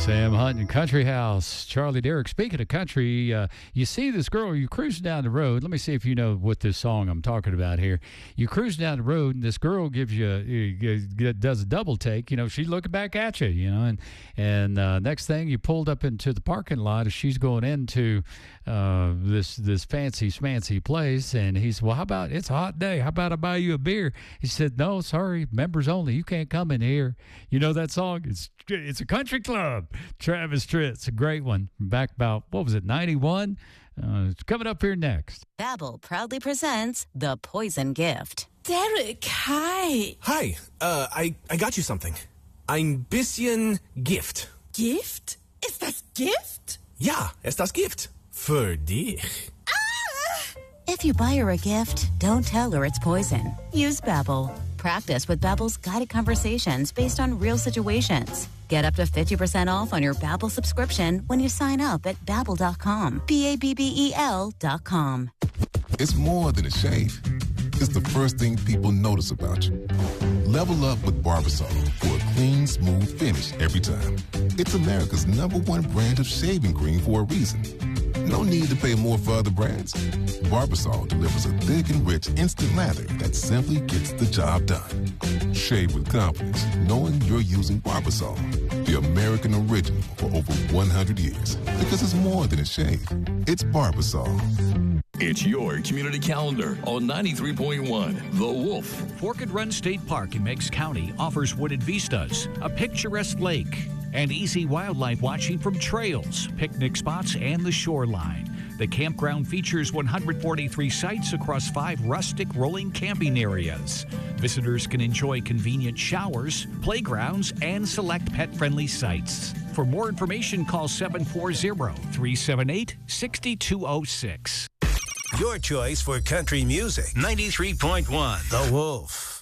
Sam Hunt and Country House. Charlie Derrick. Speaking of country, you see this girl, you cruising down the road. Let me see if you know what this song I'm talking about here. You cruise down the road, and this girl gives does a double take. You know, she's looking back at you, you know, and next thing, you pulled up into the parking lot as she's going into this fancy schmancy place, and he said, well, how about, it's a hot day, how about I buy you a beer? He said, no, sorry, members only, you can't come in here. You know that song? It's a country club. Travis Tritt, it's a great one. Back about, what was it, 91? It's coming up here next. Babbel proudly presents The Poison Gift. Derek, hi. Hi, I got you something. Ein bisschen Gift. Gift? Ist das Gift? Ja, es das Gift. Für dich. If you buy her a gift, don't tell her it's poison. Use Babbel. Practice with Babbel's guided conversations based on real situations. Get up to 50% off on your Babbel subscription when you sign up at Babbel.com. Babbel.com. It's more than a shave. It's the first thing people notice about you. Level up with Barbasol for a clean, smooth finish every time. It's America's #1 brand of shaving cream for a reason. No need to pay more for other brands. Barbasol delivers a thick and rich instant lather that simply gets the job done. Shave with confidence, knowing you're using Barbasol, the American original for over 100 years. Because it's more than a shave. It's Barbasol. It's your community calendar on 93.1 The Wolf. Forked Run State Park in Meigs County offers wooded vistas, a picturesque lake, and easy wildlife watching from trails, picnic spots, and the shoreline. The campground features 143 sites across 5 rustic rolling camping areas. Visitors can enjoy convenient showers, playgrounds, and select pet-friendly sites. For more information, call 740-378-6206. Your choice for country music. 93.1 The Wolf.